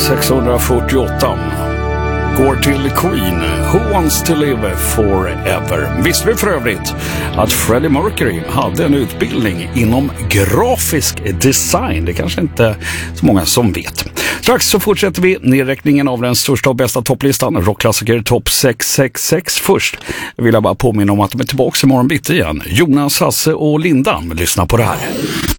648 går till Queen, Who Wants to Live Forever. Visste du för övrigt att Freddie Mercury hade en utbildning inom grafisk design? Det kanske inte så många som vet. Strax så fortsätter vi nedräkningen av den största och bästa topplistan, rockklassiker topp 666. Först vill jag bara påminna om att de är tillbaka imorgon bitti igen. Jonas, Hasse och Linda, lyssna på det här.